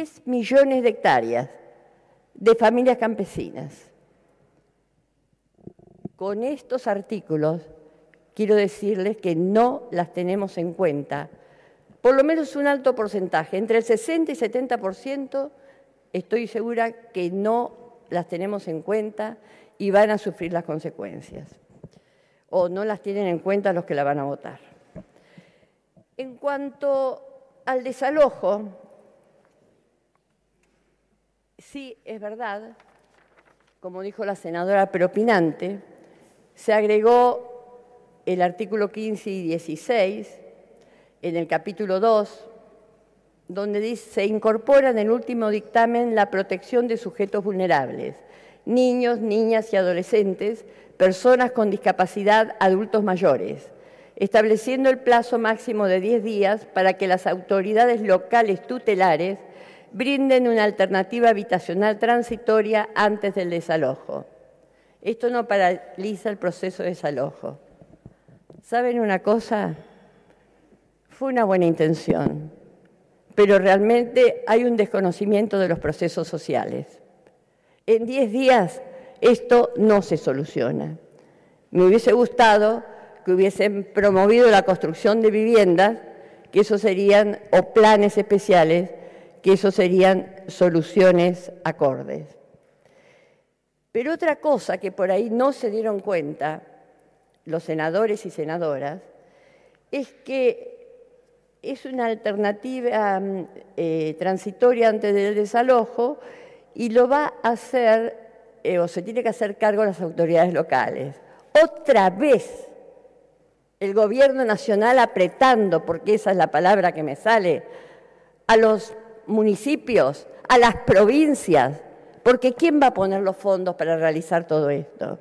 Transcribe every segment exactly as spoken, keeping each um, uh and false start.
diez millones de hectáreas de familias campesinas. Con estos artículos quiero decirles que no las tenemos en cuenta. Por lo menos un alto porcentaje, entre el sesenta y setenta por ciento, estoy segura que no las tenemos en cuenta y van a sufrir las consecuencias. O no las tienen en cuenta los que la van a votar. En cuanto al desalojo, sí, es verdad, como dijo la senadora preopinante, se agregó el artículo quince y dieciséis en el capítulo dos, donde dice, se incorpora en el último dictamen la protección de sujetos vulnerables, niños, niñas y adolescentes, personas con discapacidad, adultos mayores, estableciendo el plazo máximo de diez días para que las autoridades locales tutelares brinden una alternativa habitacional transitoria antes del desalojo. Esto no paraliza el proceso de desalojo. ¿Saben una cosa? Fue una buena intención, pero realmente hay un desconocimiento de los procesos sociales. En diez días esto no se soluciona. Me hubiese gustado que hubiesen promovido la construcción de viviendas, que eso serían, o planes especiales, que eso serían soluciones acordes. Pero otra cosa que por ahí no se dieron cuenta los senadores y senadoras es que es una alternativa eh, transitoria antes del desalojo y lo va a hacer, eh, o se tiene que hacer cargo las autoridades locales. Otra vez el gobierno nacional apretando, porque esa es la palabra que me sale, a los municipios, a las provincias, porque ¿quién va a poner los fondos para realizar todo esto?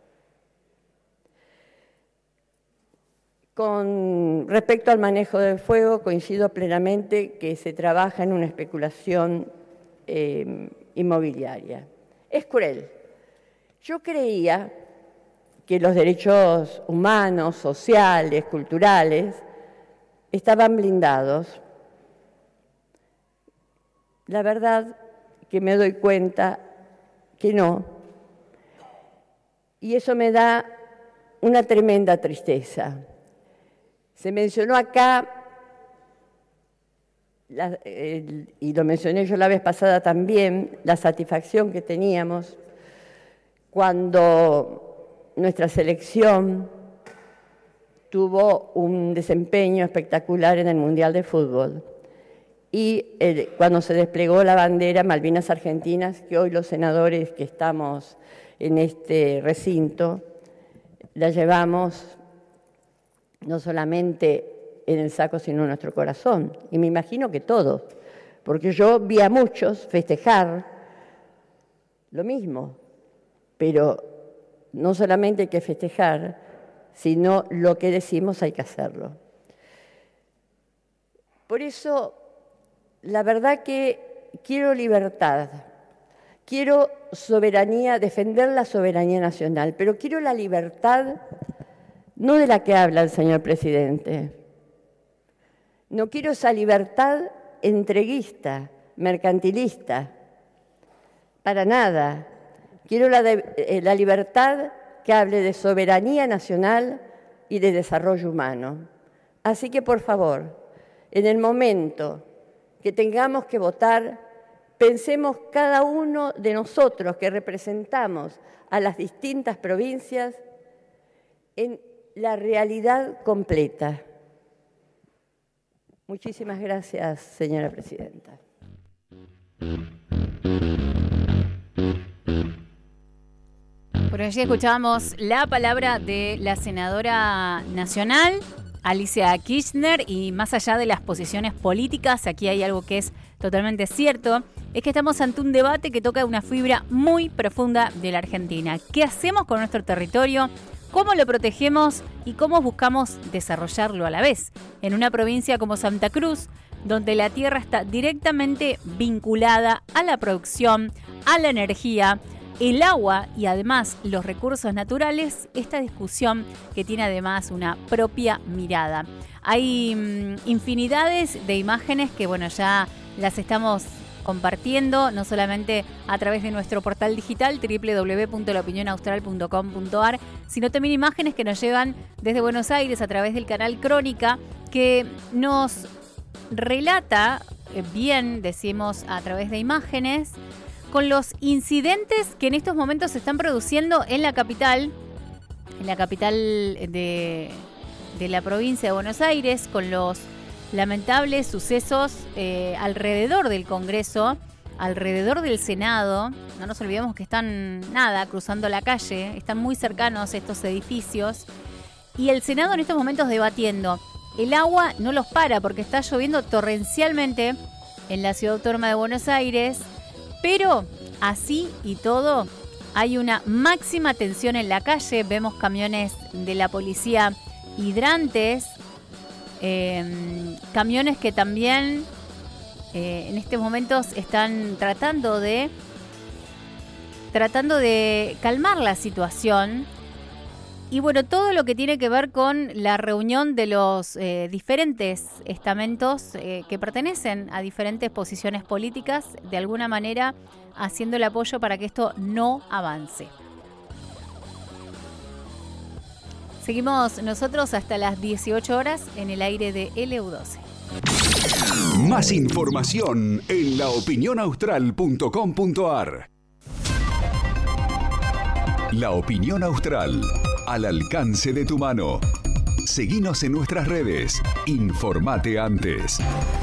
Con respecto al manejo del fuego, coincido plenamente que se trabaja en una especulación eh, inmobiliaria. Es cruel. Yo creía que los derechos humanos, sociales, culturales, estaban blindados. La verdad que me doy cuenta que no. Y eso me da una tremenda tristeza. Se mencionó acá, la, el, y lo mencioné yo la vez pasada también, la satisfacción que teníamos cuando nuestra selección tuvo un desempeño espectacular en el Mundial de Fútbol. Y eh, cuando se desplegó la bandera Malvinas Argentinas, que hoy los senadores que estamos en este recinto la llevamos no solamente en el saco, sino en nuestro corazón. Y me imagino que todos, porque yo vi a muchos festejar lo mismo, pero no solamente hay que festejar, sino lo que decimos hay que hacerlo. Por eso, la verdad que quiero libertad, quiero soberanía, defender la soberanía nacional, pero quiero la libertad no de la que habla el señor presidente. No quiero esa libertad entreguista, mercantilista, para nada. Quiero la, de, eh, la libertad que hable de soberanía nacional y de desarrollo humano. Así que, por favor, en el momento que tengamos que votar, pensemos cada uno de nosotros que representamos a las distintas provincias en la realidad completa. Muchísimas gracias, señora presidenta. Por allí escuchábamos la palabra de la senadora nacional, Alicia Kirchner, y más allá de las posiciones políticas, aquí hay algo que es totalmente cierto, es que estamos ante un debate que toca una fibra muy profunda de la Argentina. ¿Qué hacemos con nuestro territorio? ¿Cómo lo protegemos y cómo buscamos desarrollarlo a la vez? En una provincia como Santa Cruz, donde la tierra está directamente vinculada a la producción, a la energía, el agua y además los recursos naturales, esta discusión que tiene además una propia mirada. Hay mmm, infinidades de imágenes que bueno, ya las estamos compartiendo, no solamente a través de nuestro portal digital doble u doble u doble u punto la opinión austral punto com punto a r, sino también imágenes que nos llegan desde Buenos Aires a través del canal Crónica, que nos relata bien, decimos, a través de imágenes, con los incidentes que en estos momentos se están produciendo en la capital, en la capital de, de la provincia de Buenos Aires, con los lamentables sucesos eh, alrededor del Congreso, alrededor del Senado. No nos olvidemos que están, nada, cruzando la calle, están muy cercanos estos edificios. Y el Senado en estos momentos debatiendo. El agua no los para porque está lloviendo torrencialmente en la Ciudad Autónoma de Buenos Aires, pero así y todo hay una máxima tensión en la calle. Vemos camiones de la policía hidrantes, eh, camiones que también eh, en estos momentos están tratando de tratando de calmar la situación. Y bueno, todo lo que tiene que ver con la reunión de los eh, diferentes estamentos eh, que pertenecen a diferentes posiciones políticas, de alguna manera haciendo el apoyo para que esto no avance. Seguimos nosotros hasta las dieciocho horas en el aire de L U doce. Más información en la opinión austral punto com punto a r. La Opinión Austral, al alcance de tu mano. Seguinos en nuestras redes. Informate antes.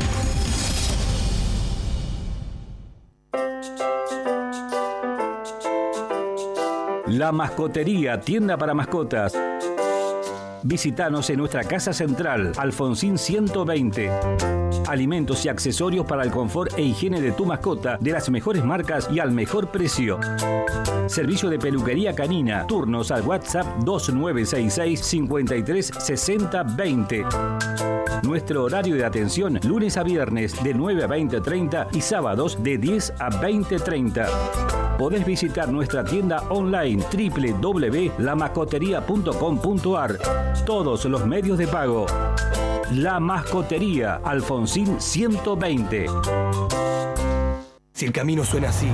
La Mascotería, tienda para mascotas. Visítanos en nuestra casa central, Alfonsín ciento veinte. Alimentos y accesorios para el confort e higiene de tu mascota, de las mejores marcas y al mejor precio. Servicio de peluquería canina. Turnos al WhatsApp dos nueve seis seis, cinco tres seis cero dos cero. Nuestro horario de atención, lunes a viernes de nueve a veinte treinta y sábados de diez a veinte treinta. Podés visitar nuestra tienda online doble u doble u doble u punto la mascotería punto com punto a r. Todos los medios de pago. La Mascotería, Alfonsín ciento veinte. Si el camino suena así,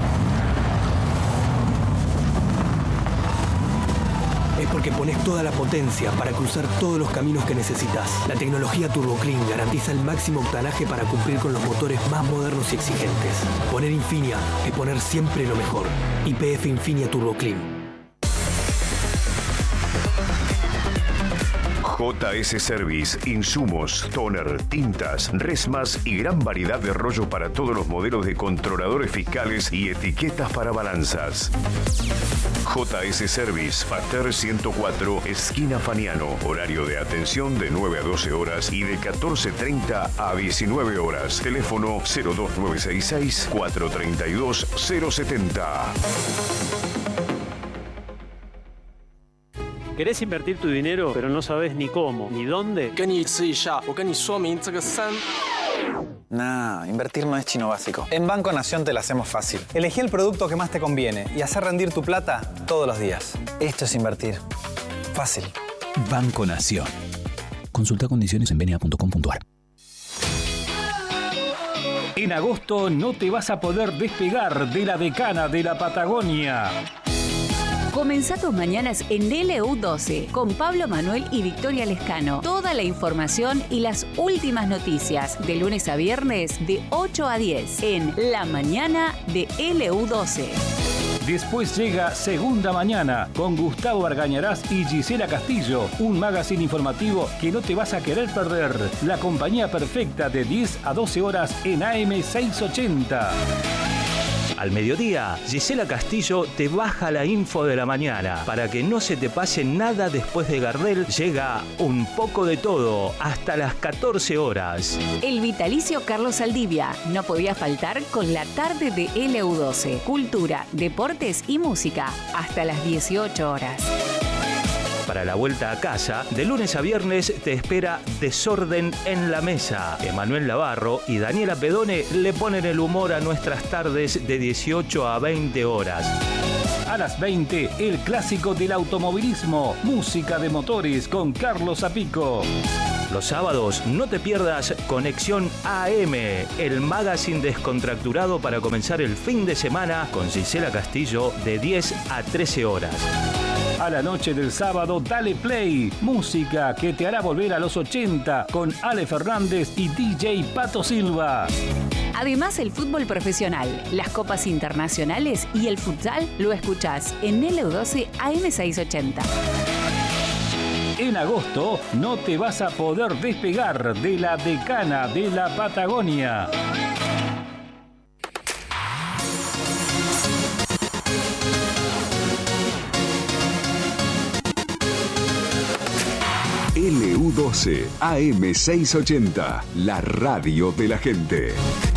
es porque pones toda la potencia para cruzar todos los caminos que necesitas. La tecnología Turbo Clean garantiza el máximo octanaje para cumplir con los motores más modernos y exigentes. Poner Infinia es poner siempre lo mejor. Y P F Infinia Turbo Clean. J S Service, insumos, toner, tintas, resmas y gran variedad de rollo para todos los modelos de controladores fiscales y etiquetas para balanzas. J S Service, Pater ciento cuatro, esquina Faniano. Horario de atención de nueve a doce horas y de catorce treinta a diecinueve horas. Teléfono cero dos nueve seis seis, cuatro tres dos, cero siete cero. ¿Querés invertir tu dinero, pero no sabes ni cómo, ni dónde? Nah, invertir no es chino básico. En Banco Nación te lo hacemos fácil. Elegí el producto que más te conviene y hacer rendir tu plata todos los días. Esto es invertir. Fácil. Banco Nación. Consulta condiciones en b n a punto com punto a r. En agosto no te vas a poder despegar de la decana de la Patagonia. Comenzá tus mañanas en L U doce con Pablo Manuel y Victoria Lescano. Toda la información y las últimas noticias de lunes a viernes de ocho a diez en La Mañana de L U doce. Después llega Segunda Mañana con Gustavo Argañarás y Gisela Castillo, un magazine informativo que no te vas a querer perder. La compañía perfecta de diez a doce horas en A M seiscientos ochenta. Al mediodía, Gisela Castillo te baja la info de la mañana. Para que no se te pase nada después de Gardel, llega Un poco de todo hasta las catorce horas. El vitalicio Carlos Saldivia no podía faltar con la tarde de L U doce. Cultura, deportes y música hasta las dieciocho horas. Para la vuelta a casa, de lunes a viernes te espera Desorden en la Mesa. Emanuel Navarro y Daniela Pedone le ponen el humor a nuestras tardes de dieciocho a veinte horas. A las veinte, el clásico del automovilismo, música de motores con Carlos Zapico. Los sábados no te pierdas Conexión A M, el magazine descontracturado para comenzar el fin de semana con Gisela Castillo de diez a trece horas. A la noche del sábado, dale play. Música que te hará volver a los ochenta con Ale Fernández y D J Pato Silva. Además, el fútbol profesional, las copas internacionales y el futsal lo escuchás en L U doce A M seiscientos ochenta. En agosto no te vas a poder despegar de la decana de la Patagonia. L U doce A M seiscientos ochenta, la radio de la gente.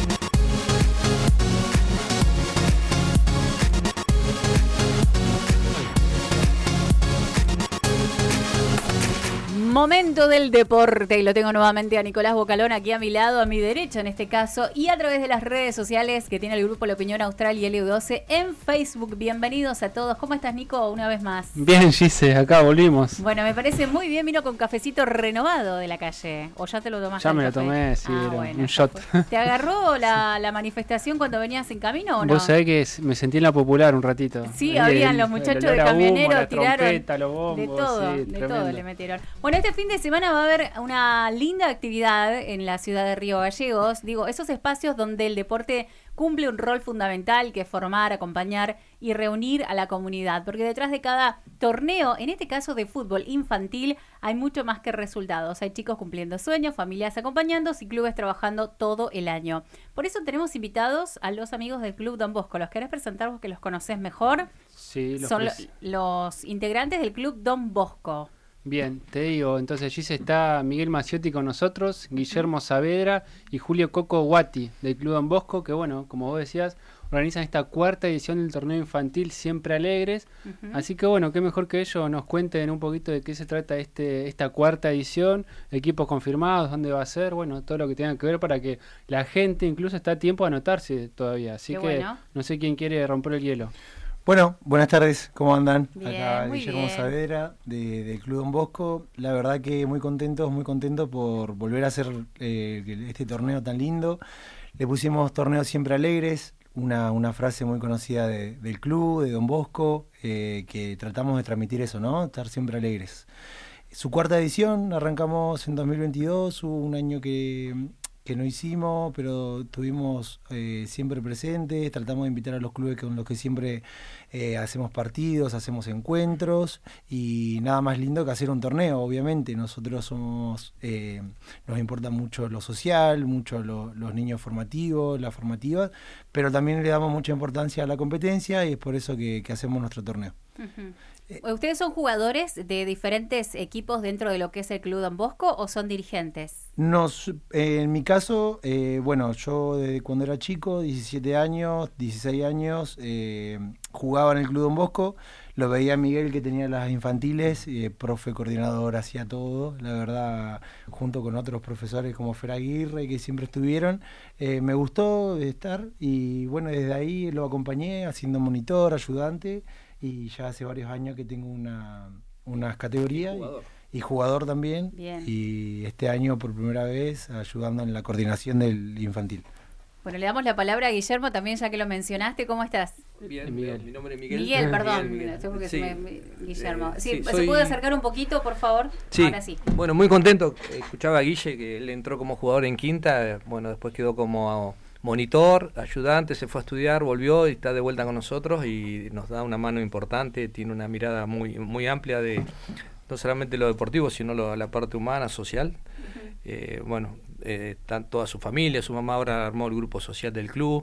Momento del deporte, y lo tengo nuevamente a Nicolás Bocalón aquí a mi lado, a mi derecha en este caso, y a través de las redes sociales que tiene el grupo La Opinión Austral y L U doce en Facebook. Bienvenidos a todos. ¿Cómo estás, Nico? Una vez más. Bien, Gise, acá volvimos. Bueno, me parece muy bien, vino con cafecito renovado de la calle. ¿O ya te lo tomaste? Ya me lo tomé, sí, ah, era bueno, un shot. ¿Te agarró la, la manifestación cuando venías en camino o no? Vos sabés que me sentí en la Popular un ratito. Sí, Ahí habían el, los muchachos el de camionero, humo, la tiraron trompeta, los bombos, de todo, sí, de tremendo. todo le metieron. Bueno, este fin de semana va a haber una linda actividad en la ciudad de Río Gallegos. Digo, esos espacios donde el deporte cumple un rol fundamental, que es formar, acompañar y reunir a la comunidad. Porque detrás de cada torneo, en este caso de fútbol infantil, hay mucho más que resultados. Hay chicos cumpliendo sueños, familias acompañándose y clubes trabajando todo el año. Por eso tenemos invitados a los amigos del Club Don Bosco. ¿Los querés presentar vos que los conocés mejor? Sí, los Son lo- presi- los integrantes del Club Don Bosco. Bien, te digo, entonces Gise está Miguel Maciotti con nosotros, Guillermo Saavedra y Julio Coco Guati del Club Don Bosco, que bueno, como vos decías, organizan esta cuarta edición del torneo infantil Siempre Alegres. Ujú. Así que bueno, qué mejor que ellos nos cuenten un poquito de qué se trata este esta cuarta edición, equipos confirmados, dónde va a ser, bueno, todo lo que tenga que ver para que la gente incluso está a tiempo de anotarse todavía. Así Qué que bueno. no sé quién quiere romper el hielo. Bueno, buenas tardes, ¿cómo andan? Bien, Acá muy Guillermo bien. Saavedra de, del Club Don Bosco. La verdad que muy contentos, muy contentos por volver a hacer eh, este torneo tan lindo. Le pusimos torneos siempre alegres, una, una frase muy conocida de- del club, de Don Bosco, eh, que tratamos de transmitir eso, ¿no? Estar siempre alegres. Su cuarta edición, arrancamos en dos mil veintidós, hubo un año que... que no hicimos, pero estuvimos eh, siempre presentes, tratamos de invitar a los clubes con los que siempre eh, hacemos partidos, hacemos encuentros, y nada más lindo que hacer un torneo, obviamente. Nosotros somos, eh, nos importa mucho lo social, mucho lo- los niños formativos, las formativas, pero también le damos mucha importancia a la competencia y es por eso que, que hacemos nuestro torneo. Ujú. ¿Ustedes son jugadores de diferentes equipos dentro de lo que es el Club Don Bosco o son dirigentes? Nos, eh, en mi caso, eh, bueno, yo desde cuando era chico, diecisiete años, dieciséis años, eh, jugaba en el Club Don Bosco, lo veía a Miguel que tenía las infantiles, eh, profe, coordinador, hacía todo, la verdad, junto con otros profesores como Fer Aguirre, que siempre estuvieron, eh, me gustó estar y bueno, desde ahí lo acompañé haciendo monitor, ayudante, y ya hace varios años que tengo una, unas categorías. Y jugador. Y, y jugador también. Bien. Y este año por primera vez ayudando en la coordinación del infantil. Bueno, le damos la palabra a Guillermo también, ya que lo mencionaste. ¿Cómo estás? Bien, Miguel. Mi nombre es Miguel. Miguel, perdón. Miguel, Miguel. Yo creo que Sí. se me- Guillermo. Eh, Sí, sí, ¿se soy- puede acercar un poquito, por favor? Sí. Ahora sí. Bueno, muy contento. Escuchaba a Guille que él entró como jugador en quinta. Bueno, después quedó como monitor, ayudante, se fue a estudiar, volvió y está de vuelta con nosotros y nos da una mano importante. Tiene una mirada muy, muy amplia de no solamente lo deportivo, sino lo, la parte humana, social. Uh-huh. eh, bueno, eh, está toda su familia, su mamá ahora armó el grupo social del club.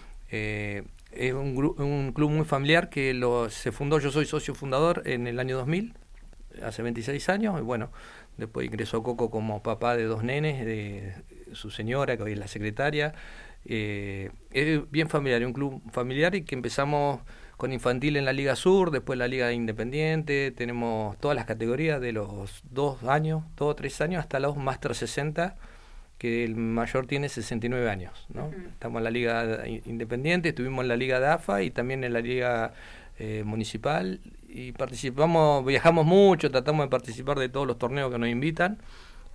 Eh, es un, gru- un club muy familiar que lo, se fundó, yo soy socio fundador en el año dos mil, hace veintiséis años, y bueno, después ingresó Coco como papá de dos nenes, de su señora, que hoy es la secretaria. Eh, es bien familiar, un club familiar y que empezamos con infantil en la Liga Sur, después la Liga Independiente, tenemos todas las categorías de los dos años, dos o tres años, hasta los Master sesenta, que el mayor tiene sesenta y nueve años, ¿no? Uh-huh. Estamos en la Liga Independiente, estuvimos en la Liga de A F A y también en la Liga eh, Municipal, y participamos, viajamos mucho, tratamos de participar de todos los torneos que nos invitan,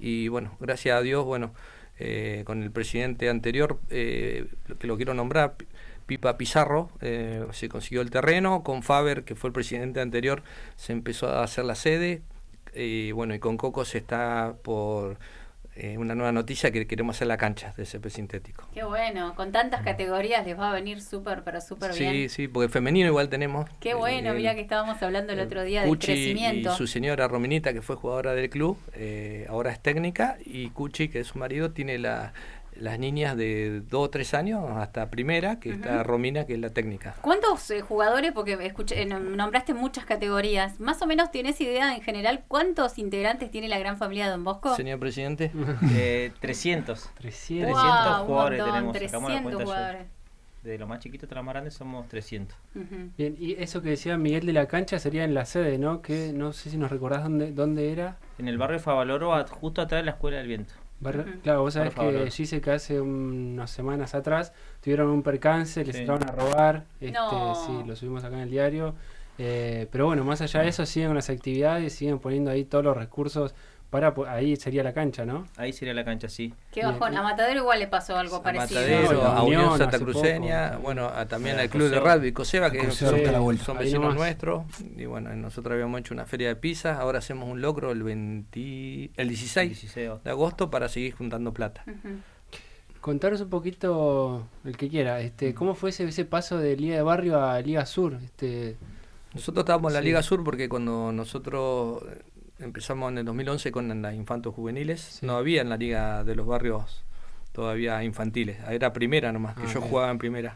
y bueno, gracias a Dios, bueno, eh, con el presidente anterior, eh, que lo quiero nombrar, Pipa Pizarro, eh, se consiguió el terreno, con Faber, que fue el presidente anterior, se empezó a hacer la sede, y bueno, y con Coco se está por eh, una nueva noticia que queremos hacer la cancha de césped sintético. Qué bueno, con tantas categorías les va a venir súper, pero súper sí, bien. Sí, sí, porque femenino igual tenemos. Qué bueno, eh, mira que estábamos hablando el otro día Cuchi del crecimiento. Y su señora Rominita, que fue jugadora del club, eh, ahora es técnica, y Cuchi, que es su marido, tiene la... las niñas de dos o tres años hasta primera, que uh-huh. está Romina, que es la técnica. ¿Cuántos eh, jugadores, porque escuché, nombraste muchas categorías, más o menos tienes idea en general cuántos integrantes tiene la gran familia de Don Bosco? Señor presidente. eh, trescientos. trescientos. trescientos Wow, jugadores montón, tenemos. trescientos jugadores. De lo más chiquito hasta lo más grande somos trescientos. Uh-huh. Bien, y eso que decía Miguel de la Cancha sería en la sede, ¿no? Que no sé si nos recordás dónde, dónde era. En el barrio de Favaloro, justo atrás de la Escuela del Viento. Barrio, uh-huh. Claro, vos sabés que Gise, que hace un, unas semanas atrás tuvieron un percance, les sí. entraron a robar, este, no. sí, lo subimos acá en el diario, eh, pero bueno, más allá de eso siguen las actividades, siguen poniendo ahí todos los recursos para, ahí sería la cancha, ¿no? Ahí sería la cancha, sí. Qué bajón, a Matadero igual le pasó algo a parecido. Matadero, a Unión, Unión Santa poco, Cruceña, bueno, a, también al Club de Rugby Coseba, que Coseba, son, son vecinos nuestros, y bueno, nosotros habíamos hecho una feria de pizzas, ahora hacemos un logro el veinte, el dieciséis de agosto para seguir juntando plata. Uh-huh. Contaros un poquito, el que quiera, este, ¿cómo fue ese, ese paso de Liga de Barrio a Liga Sur? Este, nosotros estábamos en la sí. Liga Sur porque cuando nosotros empezamos en el dos mil once con las infantos juveniles, sí. no había en la Liga de los Barrios todavía infantiles, era primera nomás, que ah, yo okay. jugaba en primera.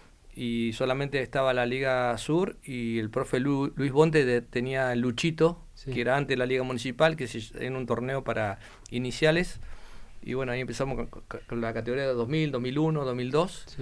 Y solamente estaba la Liga Sur y el profe Lu, Luis Bonte de, tenía el Luchito, sí. que era antes de la Liga Municipal, que es en un torneo para iniciales. Y bueno, ahí empezamos con, con la categoría de dos mil, dos mil uno, dos mil dos. Sí.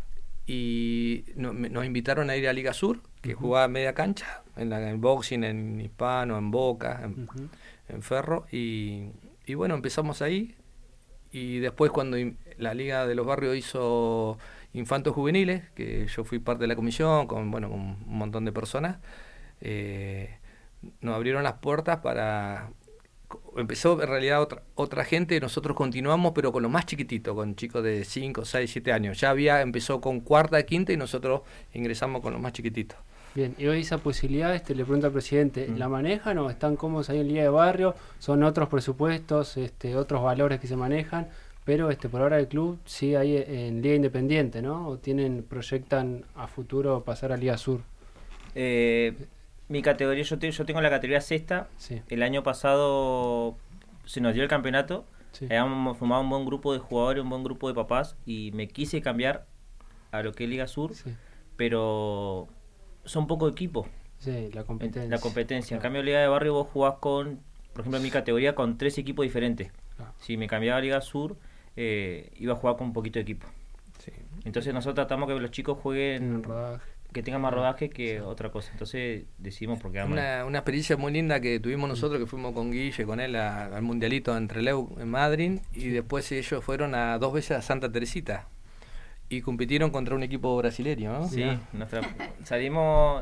Y no, me, nos invitaron a ir a Liga Sur, que uh-huh. jugaba media cancha, en, la, en boxing, en Hispano, en Boca, en, uh-huh. en Ferro. Y, y bueno, empezamos ahí. Y después cuando la Liga de los Barrios hizo Infantos Juveniles, que yo fui parte de la comisión, con bueno con un montón de personas, eh, nos abrieron las puertas para... Empezó en realidad otra, otra gente, nosotros continuamos, pero con lo más chiquitito, con chicos de cinco, seis, siete años. Ya había, empezó con cuarta, quinta y nosotros ingresamos con los más chiquititos. Bien, y hoy esa posibilidad, este, le pregunto al presidente, mm. ¿la manejan o están cómodos ahí en Liga de Barrio? ¿Son otros presupuestos, este, otros valores que se manejan? Pero este, por ahora el club sigue ahí en Liga Independiente, ¿no? ¿O tienen, proyectan a futuro pasar a Liga Sur? Eh... Mi categoría, yo, te, yo tengo la categoría sexta. Sí. El año pasado se nos dio el campeonato. Sí. Habíamos formado un buen grupo de jugadores, un buen grupo de papás. Y me quise cambiar a lo que es Liga Sur. Sí. Pero son poco equipos. Sí, la competencia. La competencia. En cambio, en Liga de Barrio vos jugás con, por ejemplo, en mi categoría, con tres equipos diferentes. Ah. Si me cambiaba a Liga Sur, eh, iba a jugar con un poquito de equipo. Sí. Entonces nosotros tratamos que los chicos jueguen... que tenga más rodaje que sí. otra cosa. Entonces decidimos porque vamos. Una, una experiencia muy linda que tuvimos nosotros, que fuimos con Guille, con él a, al mundialito en Trelew en Madrid, y después ellos fueron a dos veces a Santa Teresita y compitieron contra un equipo brasileño, ¿no? Sí, nuestra, salimos,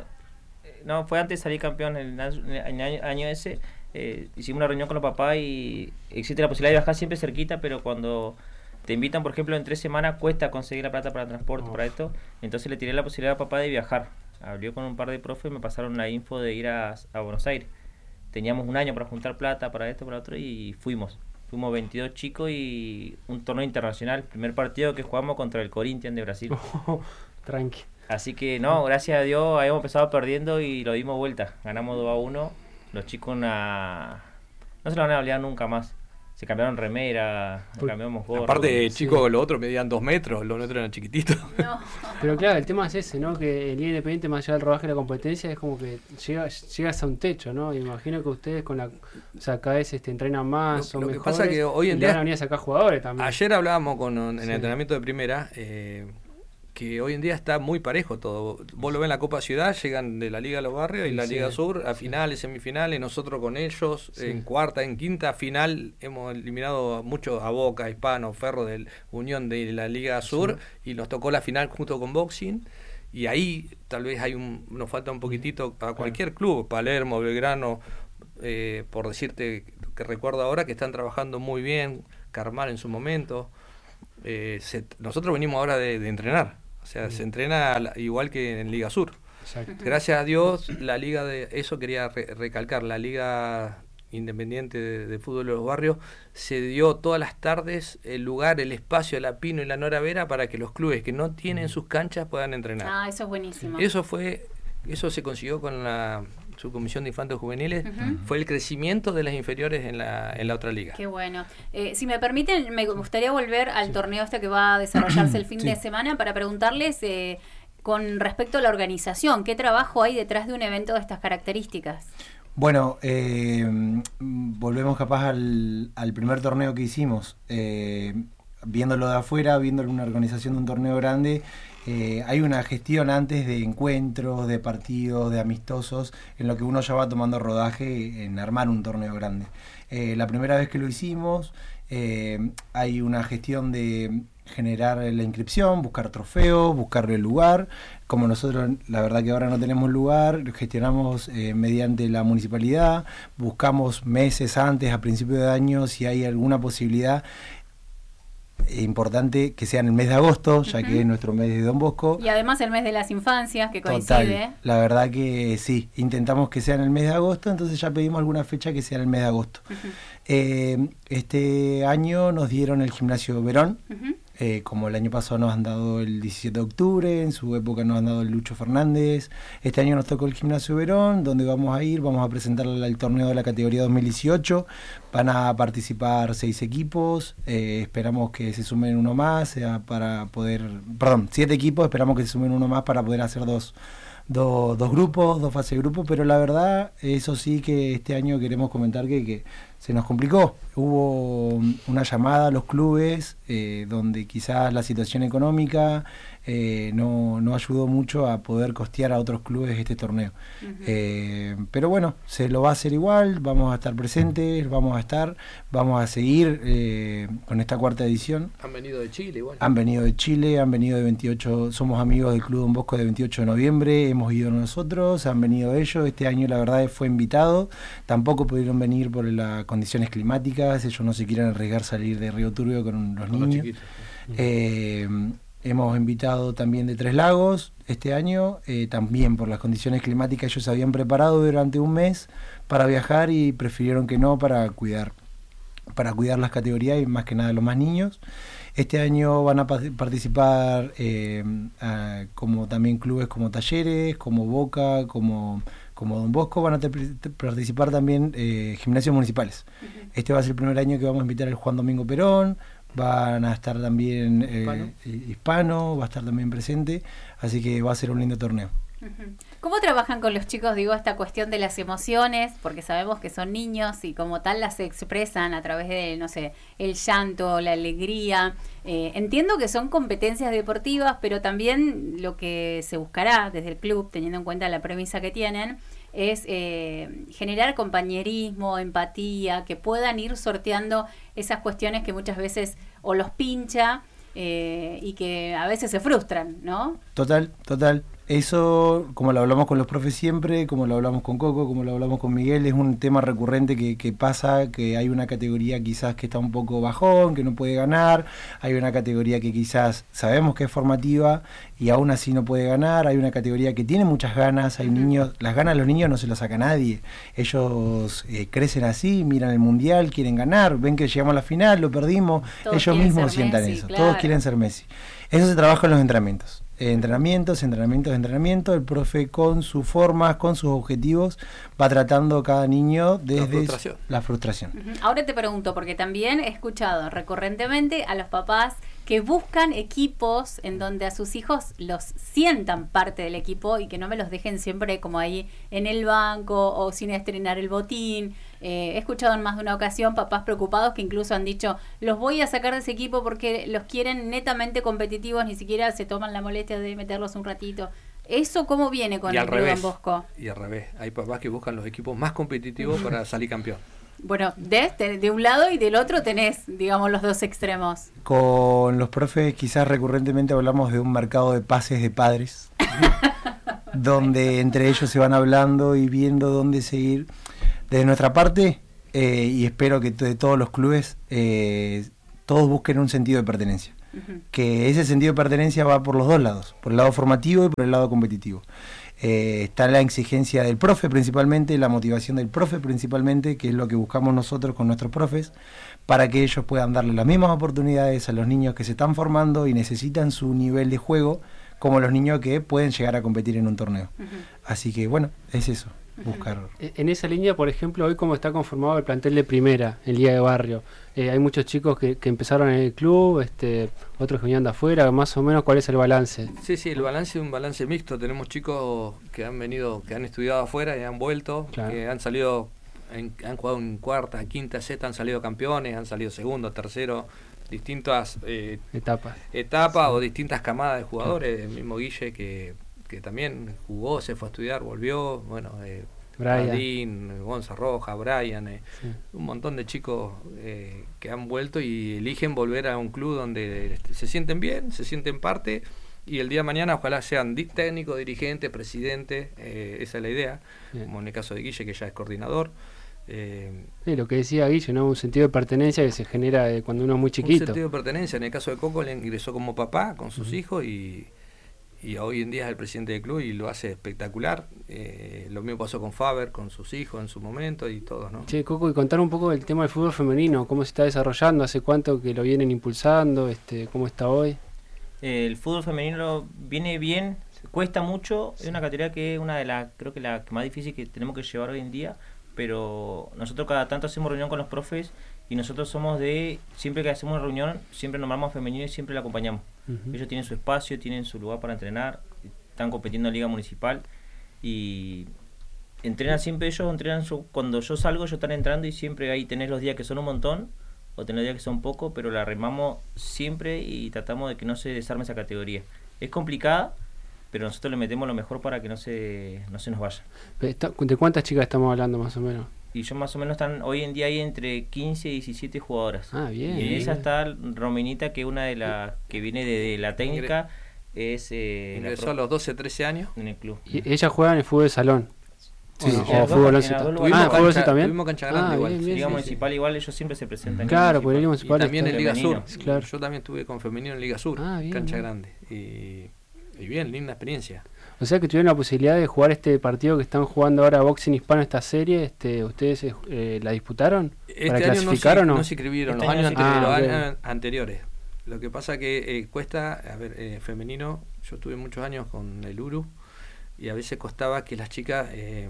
no, fue antes de salir campeón el, el año, año ese, eh, hicimos una reunión con los papás y existe la posibilidad de viajar siempre cerquita, pero cuando te invitan, por ejemplo, en tres semanas cuesta conseguir la plata para transporte, oh. para esto. Entonces le tiré la posibilidad a papá de viajar. Hablé con un par de profes y me pasaron la info de ir a, a Buenos Aires. Teníamos un año para juntar plata para esto, para otro, y fuimos. Fuimos veintidós chicos y un torneo internacional. Primer partido que jugamos contra el Corinthians de Brasil. Oh, tranqui. Así que no, gracias a Dios habíamos empezado perdiendo y lo dimos vuelta. Ganamos dos a uno. Los chicos una... no se lo van a olvidar nunca más. Se cambiaron remera, cambiamos gorro. Aparte, chicos, sí. Los otros medían dos metros, los nuestros eran chiquititos. No. Pero claro, el tema es ese, ¿no? Que el Liga Independiente, más allá del rodaje de la competencia, es como que llega, llegas a un techo, ¿no? Imagino que ustedes con la... O sea, cada vez este, entrenan más, son lo, lo mejores. que pasa que hoy en día... van a venir a sacar jugadores también. Ayer hablábamos con en el sí. entrenamiento de primera... Eh, que hoy en día está muy parejo todo. Vos lo ves en la Copa Ciudad, llegan de la Liga de los Barrios y la sí, Liga Sur a finales, sí. semifinales, nosotros con ellos, sí. en cuarta, en quinta, final, hemos eliminado mucho a Boca, Hispano, Ferro de Unión de la Liga Sur, sí. y nos tocó la final junto con Boxing, y ahí tal vez hay un nos falta un poquitito a cualquier club, Palermo, Belgrano, eh, por decirte, que recuerdo ahora que están trabajando muy bien, Carmar en su momento. Eh, se, nosotros venimos ahora de, de entrenar, o sea, mm. se entrena la, igual que en Liga Sur. Exacto. Gracias a Dios, la liga de, eso quería re, recalcar, la Liga Independiente de, de Fútbol de los Barrios se dio todas las tardes el lugar, el espacio de la Pino y la Nora Vera para que los clubes que no tienen sus canchas puedan entrenar. Ah, eso es buenísimo. Eso fue, eso se consiguió con la subcomisión de infantes juveniles, uh-huh. fue el crecimiento de las inferiores en la, en la otra liga. Qué bueno. Eh, si me permiten, me gustaría volver al sí. torneo este que va a desarrollarse el fin sí. de semana para preguntarles eh, con respecto a la organización, ¿qué trabajo hay detrás de un evento de estas características? Bueno, eh, volvemos capaz al, al primer torneo que hicimos. Eh, viéndolo de afuera, viendo una organización de un torneo grande, eh, hay una gestión antes de encuentros, de partidos, de amistosos, en lo que uno ya va tomando rodaje en armar un torneo grande. Eh, la primera vez que lo hicimos, eh, hay una gestión de generar la inscripción, buscar trofeos, buscarle el lugar. Como nosotros, la verdad que ahora no tenemos lugar, gestionamos eh, mediante la municipalidad, buscamos meses antes, a principio de año, si hay alguna posibilidad. Es importante que sea en el mes de agosto, ya uh-huh. que es nuestro mes de Don Bosco. Y además el mes de las infancias, que coincide. Total, la verdad que sí, intentamos que sea en el mes de agosto, entonces ya pedimos alguna fecha que sea en el mes de agosto. Uh-huh. Eh, este año nos dieron el gimnasio Verón, uh-huh. eh, como el año pasado nos han dado el diecisiete de octubre, en su época nos han dado el Lucho Fernández. Este año nos tocó el gimnasio Verón, donde vamos a ir, vamos a presentar el torneo de la categoría dos mil dieciocho. Van a participar seis equipos, eh, esperamos que se sumen uno más, sea para poder, perdón, siete equipos, esperamos que se sumen uno más para poder hacer dos, dos, dos grupos, dos fases de grupo, pero la verdad, eso sí que este año queremos comentar que, que se nos complicó. Hubo una llamada a los clubes eh, donde quizás la situación económica eh, no, no ayudó mucho a poder costear a otros clubes este torneo. Uh-huh. Eh, pero bueno, se lo va a hacer igual, vamos a estar presentes, vamos a estar, vamos a seguir eh, con esta cuarta edición. Han venido de Chile igual. Han venido de Chile, han venido de veintiocho, somos amigos del Club Don Bosco de veintiocho de noviembre, hemos ido nosotros, han venido ellos, este año la verdad fue invitado, tampoco pudieron venir por las condiciones climáticas, ellos no se quieren arriesgar salir de Río Turbio con los con niños. Los eh, hemos invitado también de Tres Lagos este año, eh, también por las condiciones climáticas ellos se habían preparado durante un mes para viajar y prefirieron que no para cuidar, para cuidar las categorías y más que nada los más niños. Este año van a pa- participar eh, a, como también clubes como Talleres, como Boca, como... como Don Bosco, van a te- te- participar también eh, gimnasios municipales. Uh-huh. Este va a ser el primer año que vamos a invitar al Juan Domingo Perón, van a estar también eh, hispano. hispano, va a estar también presente, así que va a ser un lindo torneo. Uh-huh. ¿Cómo trabajan con los chicos, digo, esta cuestión de las emociones? Porque sabemos que son niños y como tal las expresan a través de, no sé, el llanto, la alegría. Eh, entiendo que son competencias deportivas, pero también lo que se buscará desde el club, teniendo en cuenta la premisa que tienen, es eh, generar compañerismo, empatía, que puedan ir sorteando esas cuestiones que muchas veces o los pincha eh, y que a veces se frustran, ¿no? Total, total. Eso, como lo hablamos con los profes siempre, como lo hablamos con Coco, como lo hablamos con Miguel, es un tema recurrente que, que pasa, que hay una categoría quizás que está un poco bajón, que no puede ganar, hay una categoría que quizás sabemos que es formativa y aún así no puede ganar, hay una categoría que tiene muchas ganas, hay niños, las ganas de los niños no se las saca nadie, ellos eh, crecen así, miran el mundial, quieren ganar, ven que llegamos a la final, lo perdimos, todos ellos mismos sientan Messi, eso, claro. Todos quieren ser Messi. Eso se trabaja en los entrenamientos. Entrenamientos, entrenamientos, entrenamientos, el profe con sus formas, con sus objetivos, va tratando a cada niño desde la frustración. La frustración. Uh-huh. Ahora te pregunto, porque también he escuchado recurrentemente a los papás que buscan equipos en donde a sus hijos los sientan parte del equipo y que no me los dejen siempre como ahí en el banco o sin estrenar el botín. Eh, he escuchado en más de una ocasión papás preocupados que incluso han dicho, los voy a sacar de ese equipo porque los quieren netamente competitivos, ni siquiera se toman la molestia de meterlos un ratito. ¿Eso cómo viene con el Club Don Bosco? Y al revés, hay papás que buscan los equipos más competitivos para salir campeón. Bueno, de este, de un lado y del otro tenés, digamos, los dos extremos. Con los profes quizás recurrentemente hablamos de un mercado de pases de padres, donde entre ellos se van hablando y viendo dónde seguir. Desde nuestra parte, eh, y espero que de todos los clubes eh, todos busquen un sentido de pertenencia. Uh-huh. Que ese sentido de pertenencia va por los dos lados, por el lado formativo y por el lado competitivo. Eh, está la exigencia del profe principalmente, la motivación del profe principalmente, que es lo que buscamos nosotros con nuestros profes, para que ellos puedan darle las mismas oportunidades a los niños que se están formando y necesitan su nivel de juego, como los niños que pueden llegar a competir en un torneo. Uh-huh. Así que bueno, es eso, buscar. En esa línea, por ejemplo, hoy cómo está conformado el plantel de primera, en Liga de Barrio. Eh, hay muchos chicos que, que empezaron en el club, este, otros que venían de afuera, más o menos, ¿cuál es el balance? Sí, sí, el balance es un balance mixto. Tenemos chicos que han venido, que han estudiado afuera y han vuelto, claro. que han salido, en, han jugado en cuarta, quinta, sexta, han salido campeones, han salido segundo, tercero, distintas eh, etapas, etapas sí. o distintas camadas de jugadores. Claro. El mismo Guille que, que también jugó, se fue a estudiar, volvió, bueno... Eh, Brian, Gonza Roja, Brian, eh, sí. un montón de chicos eh, que han vuelto y eligen volver a un club donde se sienten bien, se sienten parte y el día de mañana ojalá sean di- técnicos, dirigentes, presidentes, eh, esa es la idea, bien. Como en el caso de Guille que ya es coordinador. Eh, sí, lo que decía Guille, ¿no? Un sentido de pertenencia que se genera eh, cuando uno es muy chiquito. Un sentido de pertenencia, en el caso de Coco le ingresó como papá con sus uh-huh. hijos y... y hoy en día es el presidente del club y lo hace espectacular. Eh, lo mismo pasó con Faber, con sus hijos en su momento y todo, ¿no? Che, Coco, y contar un poco del tema del fútbol femenino, cómo se está desarrollando, hace cuánto que lo vienen impulsando, este, cómo está hoy. Eh, el fútbol femenino viene bien, cuesta mucho, sí. es una categoría que es una de las, creo que la más difícil que tenemos que llevar hoy en día, pero nosotros cada tanto hacemos reunión con los profes y nosotros somos de, siempre que hacemos una reunión, siempre nombramos a femenino y siempre la acompañamos. Uh-huh. Ellos tienen su espacio, tienen su lugar para entrenar, están compitiendo en Liga Municipal y entrenan siempre ellos, entrenan su, cuando yo salgo ellos están entrando y siempre ahí tenés los días que son un montón o tenés los días que son poco, pero la remamos siempre y tratamos de que no se desarme esa categoría. Es complicada, pero nosotros le metemos lo mejor para que no se, no se nos vaya. ¿De cuántas chicas estamos hablando más o menos? Y yo más o menos están, hoy en día hay entre quince y diecisiete jugadoras. Ah, bien. Y en esa está Rominita, que una de las que viene de, de la técnica, es... Eh, ingresó pro- a los doce, trece años. En el club. ¿Y ella juega en el fútbol de salón? Sí, o, o fútbol once. Ah, fútbol once también. Tuvimos cancha grande ah, igual. Bien, bien, Liga sí, Municipal sí. igual, ellos siempre se presentan. Claro, porque Liga Municipal. Y también en Liga Sur. Claro. Yo también estuve con femenino en Liga Sur, ah, bien, cancha bien. grande. Y, y bien, linda experiencia. O sea que tuvieron la posibilidad de jugar este partido que están jugando ahora Boxing Hispano, esta serie, este, ¿ustedes eh, la disputaron? Este ¿Para año clasificar no o no? No se inscribieron, este los años, año anteriores, ah, los okay. años anteriores. Lo que pasa que eh, cuesta, a ver, eh, femenino, yo estuve muchos años con el Uru y a veces costaba que las chicas, eh,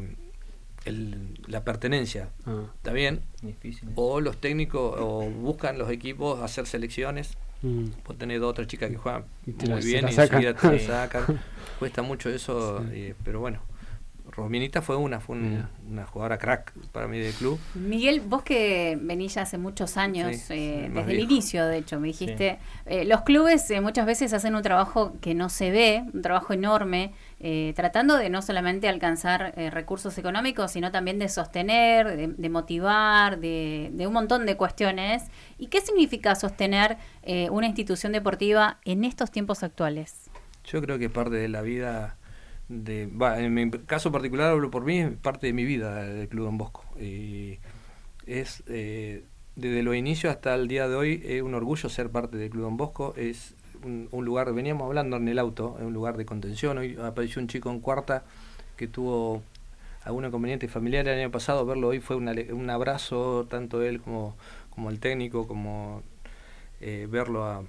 el, la pertenencia, ah. ¿está bien? Difícil. O los técnicos, o buscan los equipos hacer selecciones. Mm. Vos tenés dos o tres chicas que juegan muy la, bien y enseguida te sí. sacan. Cuesta mucho eso, sí. eh, pero bueno. Rominita fue una, fue un, una jugadora crack para mí del club. Miguel, vos que venís ya hace muchos años, sí, eh, sí, desde el inicio, de hecho, me dijiste, sí. eh, los clubes eh, muchas veces hacen un trabajo que no se ve, un trabajo enorme, eh, tratando de no solamente alcanzar eh, recursos económicos, sino también de sostener, de, de motivar, de, de un montón de cuestiones. ¿Y qué significa sostener eh, una institución deportiva en estos tiempos actuales? Yo creo que parte de la vida... De, bah, en mi caso particular hablo por mí, es parte de mi vida del Club Don Bosco y es eh, desde los inicios hasta el día de hoy es un orgullo ser parte del Club Don Bosco. Es un, un lugar, veníamos hablando en el auto, es un lugar de contención. Hoy apareció un chico en cuarta que tuvo algún inconveniente familiar el año pasado, verlo hoy fue una, un abrazo, tanto él como, como el técnico, como eh, verlo a,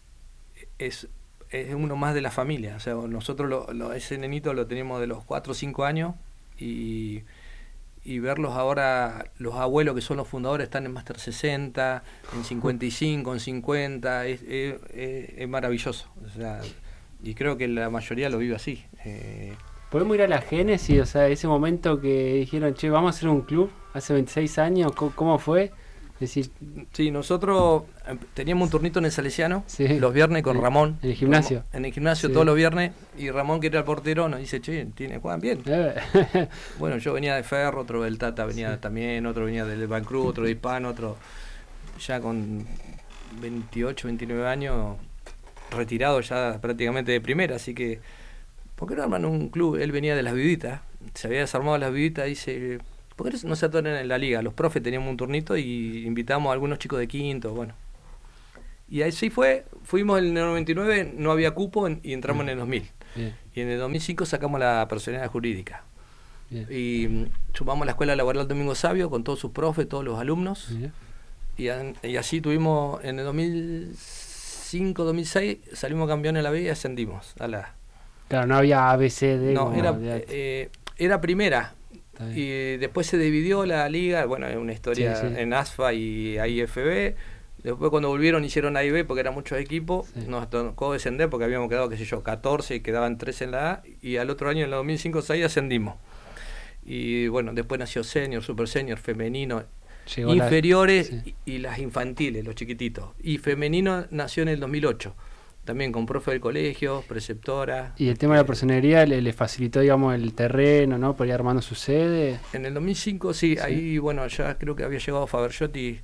es es uno más de la familia. O sea, nosotros lo, lo, ese nenito lo tenemos de los cuatro o cinco años y, y verlos ahora, los abuelos que son los fundadores están en Máster sesenta, en cincuenta y cinco, en cincuenta, es, es, es, es maravilloso. O sea, y creo que la mayoría lo vive así. Eh, ¿Podemos ir a la génesis? O sea, ese momento que dijeron, che, vamos a hacer un club hace veintiséis años, ¿cómo, cómo fue? Es decir, sí, nosotros teníamos un turnito en el Salesiano, sí, los viernes con en, Ramón. ¿En el gimnasio? Ramón, en el gimnasio sí. todos los viernes, y Ramón, que era el portero, nos dice, che, tiene, juegan bien. Bueno, yo venía de Ferro, otro del Tata venía sí. también, otro venía del Ban Cruz, otro de Hispano, otro ya con veintiocho, veintinueve años, retirado ya prácticamente de primera, así que, ¿por qué no arman un club? Él venía de las Vivitas, se había desarmado las Vivitas, dice... ¿por qué no se atoran en la liga? Los profes teníamos un turnito y invitamos a algunos chicos de quinto, bueno. Y así fue, fuimos en el noventa y nueve, no había cupo en, y entramos Bien. en el dos mil. Bien. Y en el dos mil cinco sacamos la personalidad jurídica. Bien. Y um, sumamos la Escuela Laboral Domingo Sabio con todos sus profes, todos los alumnos. Y, y así tuvimos en el dos mil cinco, dos mil seis, salimos campeones en la B y ascendimos a la... Claro, no había A B C D. No, era, eh, era primera. Y después se dividió la liga, bueno, es una historia sí, sí. en ASFA y A I F B. Después cuando volvieron hicieron A y B porque eran muchos equipos, sí. nos tocó descender porque habíamos quedado, qué sé yo, catorce y quedaban tres en la A, y al otro año, en el dos mil cinco seis, ascendimos. Y bueno, después nació senior, super senior, femenino, Llegó inferiores la... sí. y, y las infantiles, los chiquititos. Y femenino nació en el dos mil ocho. También con profe del colegio, preceptora. ¿Y el tema de la personería le, le facilitó, digamos, el terreno, ¿no? Por ir armando su sede? En el dos mil cinco, sí, sí. ahí, bueno, ya creo que había llegado Faber Giotti,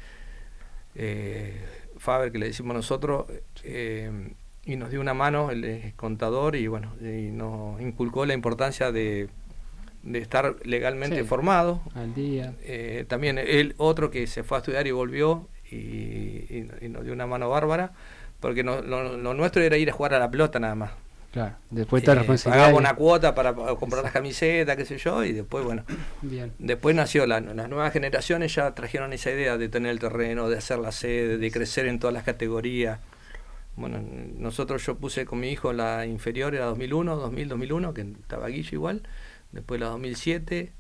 eh, Faber, que le decimos nosotros, eh, y nos dio una mano, el, el contador, y bueno, y nos inculcó la importancia de, de estar legalmente sí. formado. Al día. Eh, también el otro que se fue a estudiar y volvió, y, y, y nos dio una mano bárbara. Porque no, lo, lo nuestro era ir a jugar a la pelota nada más. Claro, después está la responsabilidad. Pagamos una cuota para comprar las camisetas, qué sé yo, y después, bueno. Bien. Después nació, la, las nuevas generaciones ya trajeron esa idea de tener el terreno, de hacer la sede, de crecer en todas las categorías. Bueno, nosotros yo puse con mi hijo la inferior, era dos mil uno, dos mil, dos mil uno, que estaba Guille igual. Después la dos mil siete,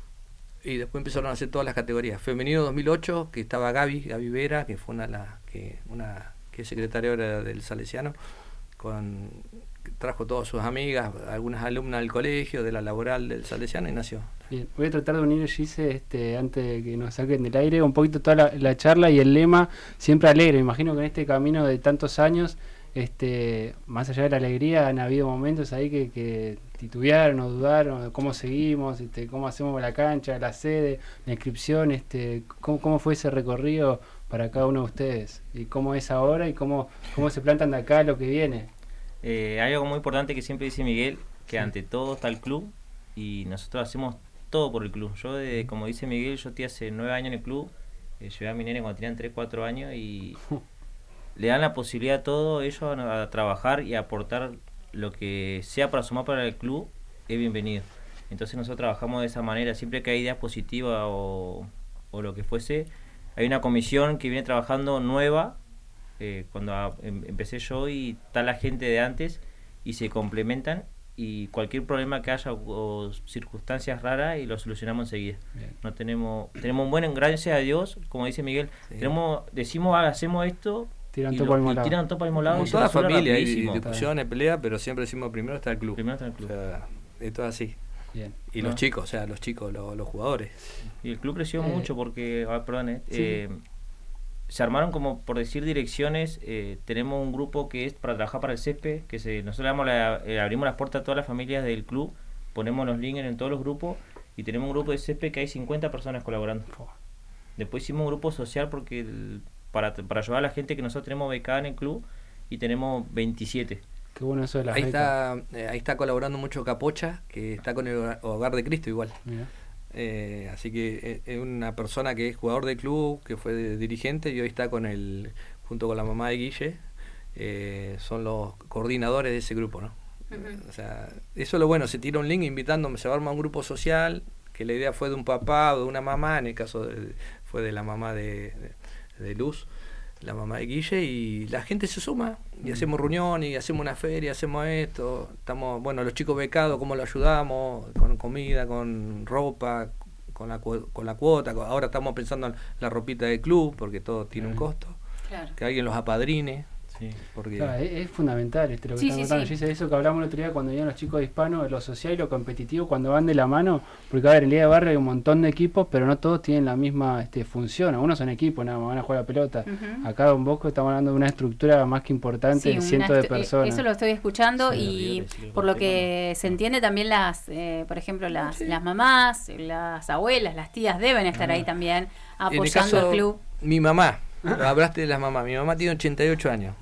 y después empezaron a hacer todas las categorías. Femenino dos mil ocho, que estaba Gaby, Gaby Vera, que fue una, la, que, una que es secretaria ahora del Salesiano, con, trajo todas sus amigas, algunas alumnas del colegio, de la laboral del Salesiano, y nació. Bien, voy a tratar de unir, Gise, este, antes de que nos saquen del aire, un poquito toda la, la charla y el lema siempre alegre. Me imagino que en este camino de tantos años, este, más allá de la alegría, han habido momentos ahí que, que titubearon o dudaron de cómo seguimos, este, cómo hacemos la cancha, la sede, la inscripción, este, cómo, cómo fue ese recorrido para cada uno de ustedes, y cómo es ahora y cómo, cómo se plantan de acá lo que viene. Eh, hay algo muy importante que siempre dice Miguel, que sí. ante todo está el club, y nosotros hacemos todo por el club. Yo, de, como dice Miguel, yo estoy hace nueve años en el club, eh, llevé a mi nene cuando tenían tres, cuatro años, y le dan la posibilidad a todos ellos a, a trabajar y a aportar lo que sea para sumar para el club, es bienvenido. Entonces nosotros trabajamos de esa manera, siempre que hay ideas positivas o, o lo que fuese. Hay una comisión que viene trabajando nueva, eh, cuando a, em, empecé yo, y está la gente de antes, y se complementan, y cualquier problema que haya o, o circunstancias raras, y lo solucionamos enseguida. Bien. No tenemos tenemos un buen, gracias a Dios, como dice Miguel, sí. tenemos decimos, ah, hacemos esto, tiran todo para el mismo lado. Tiran todo para el mismo lado. Como toda familia, hay discusiones, peleas, pero siempre decimos primero está el club. Primero está el club. O sea, esto es así. Bien. Y no. los chicos, o sea, los chicos, los, los jugadores. Y el club creció eh, mucho porque, ah, perdón, eh, sí. eh, se armaron, como por decir, direcciones. Eh, tenemos un grupo que es para trabajar para el césped, que se, nosotros damos la, eh, abrimos las puertas a todas las familias del club, ponemos los links en todos los grupos, y tenemos un grupo de césped que hay cincuenta personas colaborando. Oh. Después hicimos un grupo social porque el, para, para ayudar a la gente que nosotros tenemos becada en el club, y tenemos veintisiete. Qué bueno eso de las ahí está, eh, ahí está colaborando mucho Capocha, que está con el Hogar de Cristo igual. Eh, así que es una persona que es jugador del club, que fue de, dirigente, y hoy está con el, junto con la mamá de Guille, eh, son los coordinadores de ese grupo, ¿no? Uh-huh. O sea, eso es lo bueno, se tira un link invitándome, se va a armar un grupo social, que la idea fue de un papá o de una mamá, en el caso de, fue de la mamá de, de, de Luz, la mamá de Guille, y la gente se suma y hacemos reuniones y hacemos una feria, hacemos esto, estamos, bueno, los chicos becados, cómo lo ayudamos, con comida, con ropa, con la, con la cuota. Ahora estamos pensando en la ropita del club, porque todo tiene un costo, claro. que alguien los apadrine. Sí, porque claro, es, es fundamental este, lo que sí, están contando. Sí, sí. Eso que hablamos el otro día cuando vinieron los chicos hispanos, lo social y lo competitivo, cuando van de la mano, porque a ver, en Liga de Barrio hay un montón de equipos, pero no todos tienen la misma este, función. Algunos son equipos, nada más van a jugar a la pelota. Uh-huh. Acá en Bosco estamos hablando de una estructura más que importante, sí, cientos de personas. Eso lo estoy escuchando, sí, y sí, por lo que se entiende también las, eh, por ejemplo, las, sí. las mamás, las abuelas, las tías deben estar uh-huh. ahí también apoyando al club. Mi mamá, hablaste de las mamás, mi mamá tiene ochenta y ocho años. O